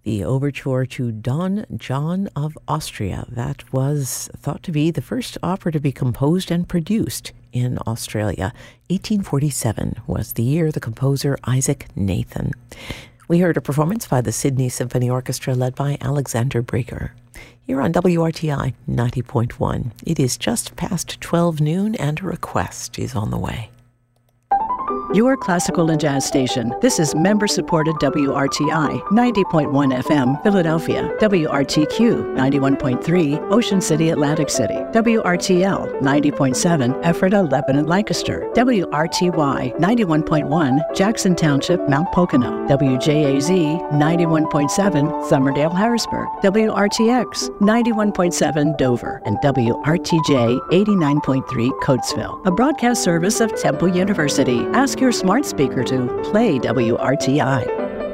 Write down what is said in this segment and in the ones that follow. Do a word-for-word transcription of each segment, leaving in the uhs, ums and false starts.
The overture to Don John of Austria. That was thought to be the first opera to be composed and produced in Australia. eighteen forty-seven was the year. The composer Isaac Nathan. We heard a performance by the Sydney Symphony Orchestra led by Alexander Breger. Here on W R T I ninety point one. It is just past twelve noon and a request is on the way. Your classical and jazz station. This is member-supported W R T I ninety point one F M, Philadelphia. W R T Q ninety-one point three, Ocean City, Atlantic City. W R T L ninety point seven, Ephrata, Lebanon, Lancaster. W R T Y ninety-one point one, Jackson Township, Mount Pocono. W J A Z ninety-one point seven, Somerdale, Harrisburg. W R T X ninety-one point seven, Dover. And W R T J eighty-nine point three, Coatesville. A broadcast service of Temple University. Ask your smart speaker to play W R T I.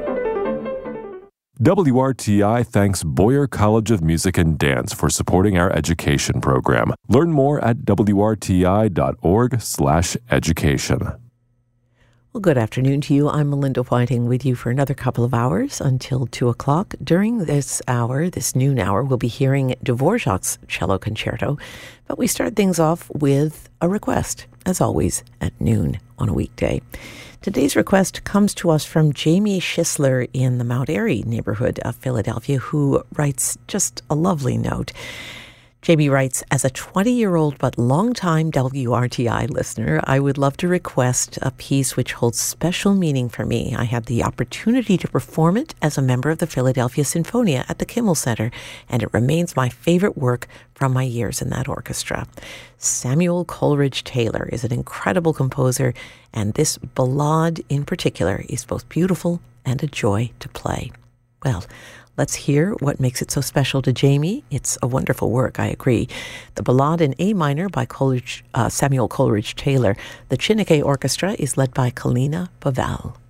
W R T I thanks Boyer College of Music and Dance for supporting our education program. Learn more at W R T I dot org slash education. Well, good afternoon to you. I'm Melinda Whiting with you for another couple of hours until two o'clock. During this hour, this noon hour, we'll be hearing Dvorak's Cello Concerto. But we start things off with a request, as always, at noon on a weekday. Today's request comes to us from Jamie Schisler in the Mount Airy neighborhood of Philadelphia, who writes just a lovely note. Jamie writes, as a twenty-year-old but longtime W R T I listener, I would love to request a piece which holds special meaning for me. I had the opportunity to perform it as a member of the Philadelphia Sinfonia at the Kimmel Center, and it remains my favorite work from my years in that orchestra. Samuel Coleridge Taylor is an incredible composer, and this ballade in particular is both beautiful and a joy to play. Well, let's hear what makes it so special to Jamie. It's a wonderful work, I agree. The Ballade in A minor by Coleridge, uh, Samuel Coleridge Taylor. The Chineke Orchestra is led by Kalina Pavel.